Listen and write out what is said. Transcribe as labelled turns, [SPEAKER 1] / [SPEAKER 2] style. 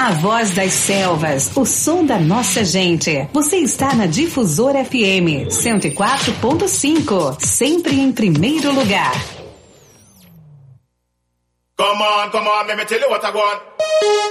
[SPEAKER 1] A voz das selvas, o som da nossa gente. Você está na Difusora FM 104.5, sempre em primeiro lugar.
[SPEAKER 2] Come on, let me tell you what I want.